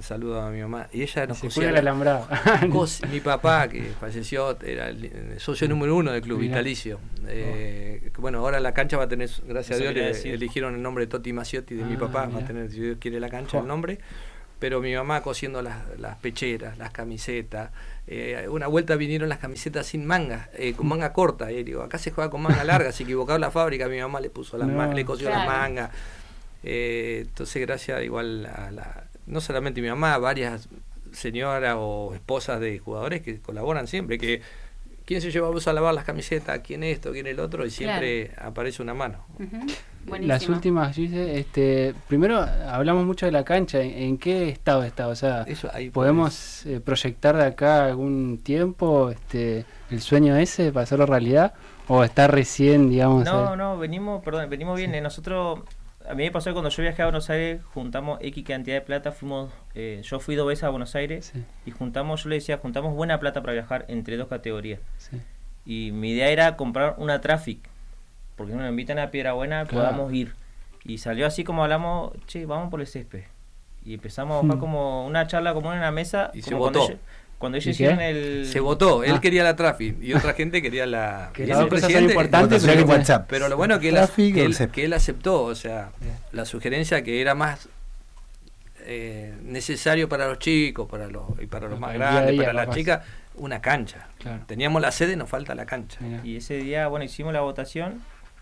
saludo a mi mamá. Y ella nos Se cosía cuida el alambrado. cos- mi papá, que falleció, era el, el socio número uno del club, Mirá. vitalicio. Eh, que, bueno, ahora la cancha va a tener, gracias Eso a Dios, quería le decir. eligieron el nombre de Totti Maciotti de mi Ah, papá. Va mirá. a tener, si Dios quiere, la cancha, Jo. el nombre. Pero mi mamá cosiendo las, las pecheras, las camisetas. Eh, una vuelta vinieron las camisetas sin manga, eh, con manga corta. Y digo, acá se juega con manga larga. Se equivocaron la fábrica, mi mamá le puso las No, mangas, le cosió claro. las mangas. Eh, entonces, gracias igual a la, no solamente mi mamá, varias señoras o esposas de jugadores que colaboran siempre, que quién se lleva a lavar las camisetas, quién esto, quién el otro, y siempre aparece una mano. Ujú. Las últimas, Gise, este, primero hablamos mucho de la cancha, ¿en, en qué estado está? O sea, Eso, ahí ¿podemos eh, proyectar de acá algún tiempo este, el sueño ese para hacerlo realidad? ¿O está recién, digamos? No, eh? no, venimos, perdón, venimos bien. eh, Nosotros, a mí me pasó que cuando yo viajé a Buenos Aires, juntamos X cantidad de plata, fuimos, eh, yo fui dos veces a Buenos Aires Sí. y juntamos, yo le decía, juntamos buena plata para viajar entre dos categorías. Sí. Y mi idea era comprar una Traffic, porque si nos invitan a Piedra Buena, Claro. podamos ir. Y salió así como hablamos, che, vamos por el césped. Y empezamos a buscar Mm. como una charla común en la mesa. Y se como cuando votó. ellos- Cuando ellos ¿Y qué? hicieron el... Se votó, él Ah. quería la Traffic y otra gente quería la... Que y las ese dos cosas son presidente- importantes, Votación pero en que- WhatsApp. Pero lo bueno que él, Traffic que o él, el césped. que él aceptó, o sea, la sugerencia que era más eh, necesario para los chicos, para los y para los Para más el día a grandes, día, para las capaz. chicas, una cancha. Claro. Teníamos la sede, nos falta la cancha. Mirá. Y ese día, bueno, hicimos la votación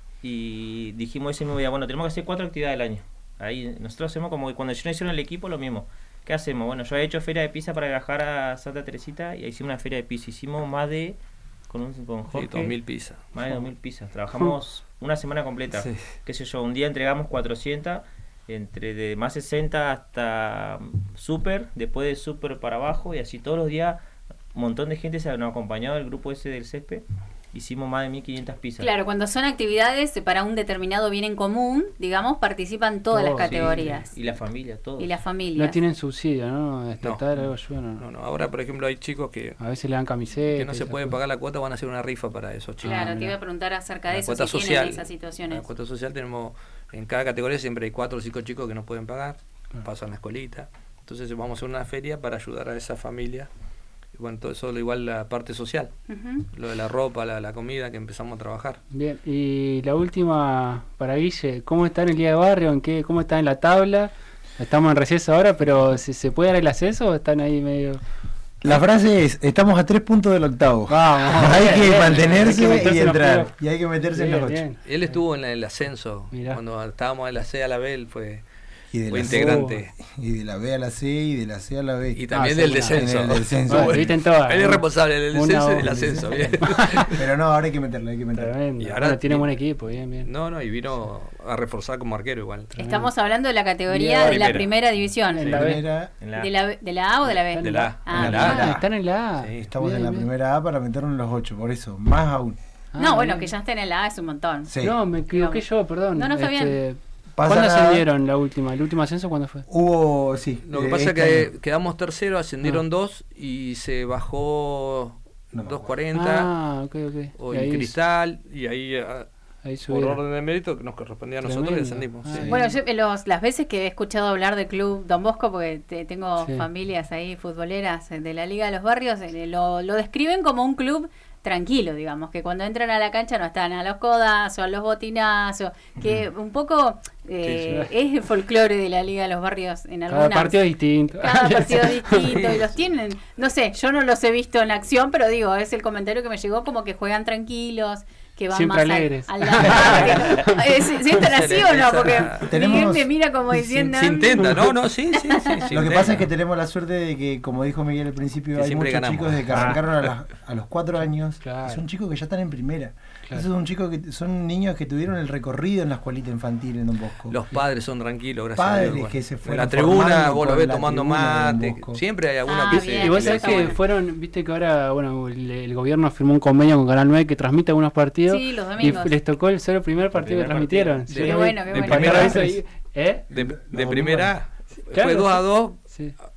y dijimos ese mismo día, bueno, tenemos que hacer cuatro actividades al año. Ahí nosotros hacemos como que cuando ellos hicieron el equipo, lo mismo. ¿Qué hacemos? Bueno, yo he hecho feria de pizza para viajar a Santa Teresita y ahí hicimos una feria de pizza. Hicimos más de, con, un, con Jorge, Sí, dos mil pizzas. más de dos mil pizzas. Trabajamos una semana completa. Sí. Qué sé yo, un día entregamos cuatrocientas, entre de más sesenta hasta super, después de super para abajo y así todos los días un montón de gente se nos acompañado del grupo ese del césped. Hicimos más de mil quinientas pizzas. Claro, cuando son actividades para un determinado bien en común, digamos, participan todas las Todos, sí, categorías. Y la familia, todo. Y las familias. No tienen subsidio, ¿no? Estatal, algo ayuda, no. No, no, ahora por ejemplo hay chicos que, A veces le dan camisetas. que no se esas pueden cosas. pagar la cuota, van a hacer una rifa para esos chicos. Claro, Ah, te mirá. iba a preguntar acerca de La eso, cuota si social, tienen esas situaciones. la cuota social tenemos, en cada categoría siempre hay cuatro o cinco chicos que no pueden pagar, Claro. pasan la escuelita. Entonces vamos a hacer una feria para ayudar a esa familia. Y bueno, todo eso igual la parte social, Ujú. lo de la ropa, la, la comida que empezamos a trabajar. Bien, y la última para Guille, ¿cómo está en el día de barrio? ¿En qué, ¿Cómo está en la tabla? Estamos en receso ahora, pero ¿se, se puede dar el acceso o están ahí medio...? La frase es, estamos a tres puntos del octavo. Vamos, hay bien, que bien. mantenerse Hay que meterse y en los entrar. juegos. Y hay que meterse Bien, en los ocho. bien. Él estuvo en el ascenso, Mirá. cuando estábamos en la C a la B, él fue, Y de fue la integrante. Y de la B a la C y de la C a la B. Y también Ah, del sí, descenso. en el descenso. Bueno, viste en todas. Él es responsable del Una descenso y del onda. ascenso. Bien. Pero no, ahora hay que meterle, hay que meterle. Tremendo. Y ahora- Bueno, tiene buen equipo, bien, bien. No, no, y vino a reforzar como arquero igual. Estamos hablando de la categoría Bien, de la primera. primera división. En la B. Primera- En la- ¿De la, ¿De la A o de la B? De la A. Ah, De la A. bien. Ah, están en la A. Sí. Estamos Bien, en la bien. primera A para meternos en los ocho, por eso, más aún. Ah, No, bueno, bien. que ya estén en la A es un montón. Sí. No, me equivoqué yo, perdón. No, no, está Este, Pasa ¿Cuándo nada. ascendieron la última? ¿El último ascenso cuándo fue? Hubo, sí. Lo que eh, pasa es este que año. quedamos tercero, ascendieron Ah. dos y se bajó No me dos cuarenta Ah, ok, ok. o Y en ahí- Cristal y ahí ah, Ahí por subieron. orden de mérito que nos correspondía a nosotros y Tremendo. descendimos. Ah, sí. Bueno, yo, eh, los, las veces que he escuchado hablar del club Don Bosco, porque te- tengo Sí. familias ahí futboleras eh, de la Liga de los Barrios, eh, lo, lo describen como un club tranquilo, digamos, que cuando entran a la cancha no están a los codazos, a los botinazos, que un poco eh, es el folclore de la Liga de los Barrios en Cada algunas... partido es distinto. Cada partido es distinto y los tienen, no sé, yo no los he visto en acción, pero digo, es el comentario que me llegó como que juegan tranquilos, que van Siempre más al- alegres. al lado. Eh, ¿Si si están así o no? Porque Tenemos- Miguel me mira como se- diciendo... Se intenta, no, no, sí, sí, sí. se Lo que intenta. pasa es que tenemos la suerte de que, como dijo Miguel al principio, Que hay siempre muchos ganamos. chicos de que arrancaron a, las- a los cuatro años. Claro. Y son chicos que ya están en primera. Claro. Esos son chicos que son niños que tuvieron el recorrido en la escuelita infantil en Don Bosco. Los padres son tranquilos, gracias a Padres Dios. que se En fueron la tribuna, formando vos lo por ves la tomando tribuna de Don mate. Bosco. Siempre hay alguno Ah, que bien. se. Y vos Eso sabés está que bueno. fueron, viste que ahora, bueno, el, el gobierno firmó un convenio con Canal nueve que transmite algunos partidos. Sí, los y domingos. les tocó el ser el primer partido que primer transmitieron. partido. Sí, Qué bueno, qué de bueno. primera vez vez. ahí- ¿Eh? De, de Los primera. Claro, Fue dos a sí. dos. Sí.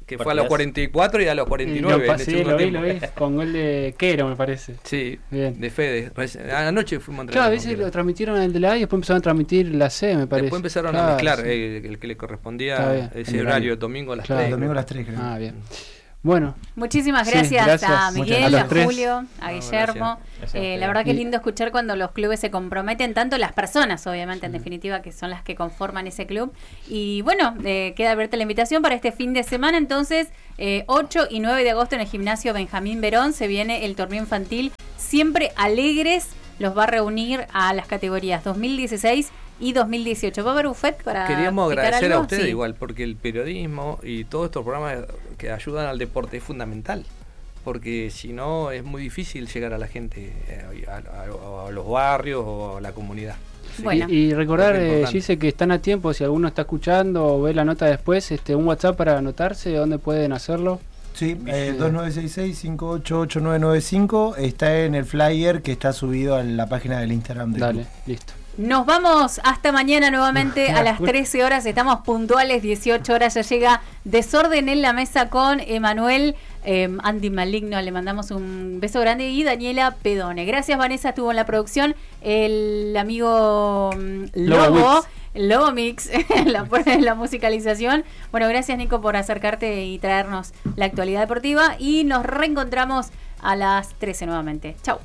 Que fue a los cuarenta y cuatro y a los cuarenta y nueve. Lo, sí, lo vi, lo vi, con gol de Quero, me parece. Sí, bien. De Fede. Anoche fuimos a entrenar. Claro, a veces lo transmitieron el de la A y después empezaron a transmitir la C, me parece. Después empezaron claro, a mezclar sí. el, el que le correspondía ese horario, domingo a las claro, tres. Domingo a las tres, creo. Ah, bien. Bueno. Muchísimas gracias, sí, gracias. a Miguel, a, a Julio, a no, Guillermo. Gracias. Eh, la verdad que es lindo escuchar cuando los clubes se comprometen, tanto las personas, obviamente, en definitiva, que son las que conforman ese club. Y bueno, eh, queda abierta la invitación para este fin de semana, entonces, eh, ocho y nueve de agosto en el gimnasio Benjamín Verón se viene el torneo infantil Siempre Alegres, los va a reunir a las categorías dos mil dieciséis y dos mil dieciocho. ¿Va a haber buffet para Queríamos agradecer algo? a ustedes sí. igual, porque el periodismo y todos estos programas que ayudan al deporte es fundamental, porque si no es muy difícil llegar a la gente, a, a, a los barrios o a la comunidad. Bueno. Y, y recordar, eh, Gise, que están a tiempo, si alguno está escuchando o ve la nota después, este un WhatsApp para anotarse, ¿dónde pueden hacerlo? Sí, eh, dos nueve seis seis, cinco ocho ocho, nueve nueve cinco, está en el flyer que está subido a la página del Instagram del Dale, club. Listo. Nos vamos hasta mañana nuevamente a las trece horas, estamos puntuales, dieciocho horas, ya llega Desorden en la Mesa con Emanuel, eh, Andy Maligno, le mandamos un beso grande, y Daniela Pedone. Gracias, Vanessa, estuvo en la producción, el amigo Lobo, Lobo Mix, la, la musicalización. Bueno, gracias, Nico, por acercarte y traernos la actualidad deportiva, y nos reencontramos a las trece nuevamente. Chau.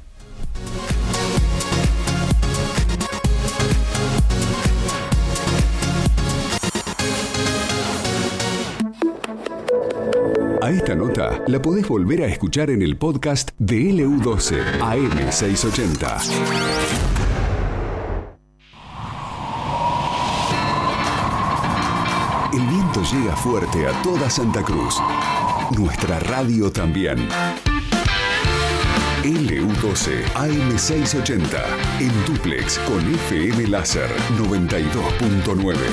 A esta nota la podés volver a escuchar en el podcast de L U doce A M seiscientos ochenta. El viento llega fuerte a toda Santa Cruz. Nuestra radio también. L U doce A M seiscientos ochenta. En dúplex con F M Láser noventa y dos punto nueve.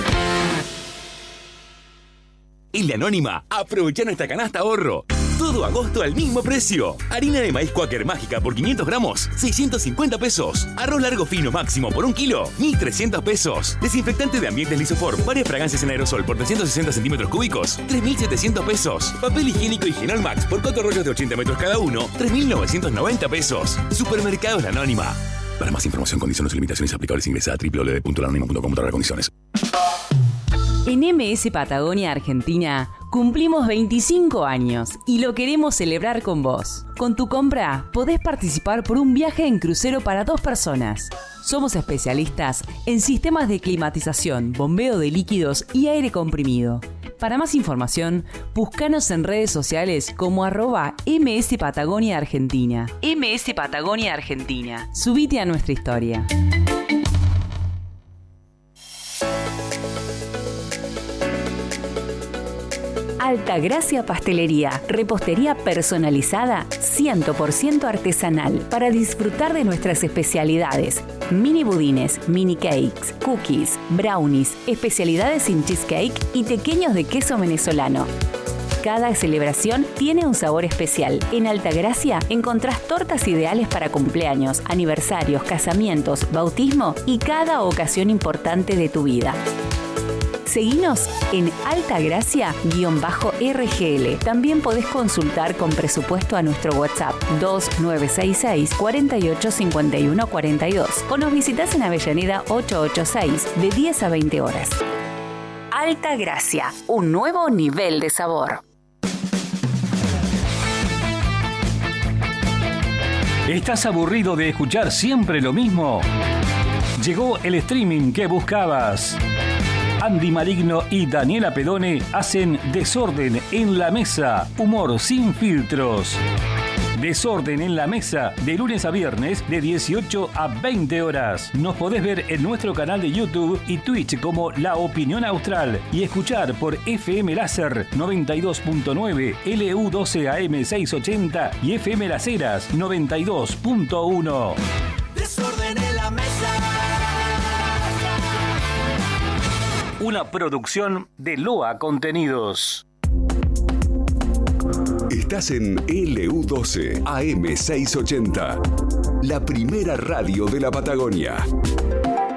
En La Anónima, aprovecha nuestra canasta ahorro. Todo agosto al mismo precio. Harina de maíz Quaker Mágica por quinientos gramos, seiscientos cincuenta pesos. Arroz largo fino máximo por un kilo, mil trescientos pesos. Desinfectante de ambientes Lisoform, varias fragancias en aerosol por trescientos sesenta centímetros cúbicos, tres mil setecientos pesos. Papel higiénico Higienol Max por cuatro rollos de ochenta metros cada uno, tres mil novecientos noventa pesos. Supermercados La Anónima. Para más información, condiciones y limitaciones aplicables, ingresa a doble u doble u doble u punto la anónima punto com barra condiciones. En M S Patagonia Argentina cumplimos veinticinco años y lo queremos celebrar con vos. Con tu compra podés participar por un viaje en crucero para dos personas. Somos especialistas en sistemas de climatización, bombeo de líquidos y aire comprimido. Para más información, búscanos en redes sociales como arroba M S Patagonia Argentina. M S Patagonia Argentina. Subite a nuestra historia. Altagracia Pastelería, repostería personalizada cien por ciento artesanal para disfrutar de nuestras especialidades. Mini budines, mini cakes, cookies, brownies, especialidades sin cheesecake y pequeños de queso venezolano. Cada celebración tiene un sabor especial. En Altagracia encontrás tortas ideales para cumpleaños, aniversarios, casamientos, bautismo y cada ocasión importante de tu vida. Seguinos en Altagracia-R G L. También podés consultar con presupuesto a nuestro WhatsApp dos nueve seis seis, cuatro ocho cinco uno cuatro dos o nos visitas en Avellaneda ochocientos ochenta y seis de diez a veinte horas. Altagracia, un nuevo nivel de sabor. ¿Estás aburrido de escuchar siempre lo mismo? Llegó el streaming que buscabas. Andy Maligno y Daniela Pedone hacen Desorden en la Mesa, humor sin filtros. Desorden en la Mesa, de lunes a viernes, de dieciocho a veinte horas. Nos podés ver en nuestro canal de YouTube y Twitch como La Opinión Austral y escuchar por F M Láser noventa y dos punto nueve, L U doce A M seiscientos ochenta y F M Las Heras noventa y dos punto uno. Desorden en la Mesa. Una producción de Loa Contenidos. Estás en L U doce A M seiscientos ochenta, la primera radio de la Patagonia.